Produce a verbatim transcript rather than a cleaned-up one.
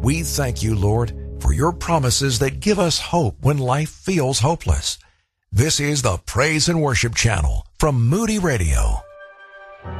We thank you, Lord, for your promises that give us hope when life feels hopeless. This is the Praise and Worship Channel from Moody Radio.